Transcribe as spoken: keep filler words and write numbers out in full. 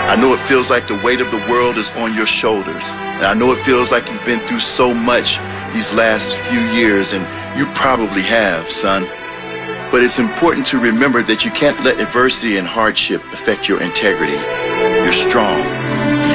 I know it feels like the weight of the world is on your shoulders. And I know it feels like you've been through so much these last few years, and you probably have, son. But it's important to remember that you can't let adversity and hardship affect your integrity. You're strong.